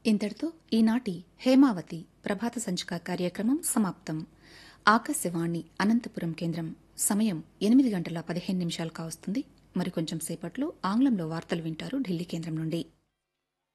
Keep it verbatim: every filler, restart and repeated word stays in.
ఇంతటితో ఈనాటి హేమావతి ప్రభాత సంచిక కార్యక్రమం సమాప్తం. ఆకాశవాణి అనంతపురం కేంద్రం. సమయం ఎనిమిది గంటల పదిహేను నిమిషాలు కావస్తుంది. మరికొంచెం సేపట్లో ఆంగ్లంలో వార్తలు వింటారు ఢిల్లీ కేంద్రం నుండి.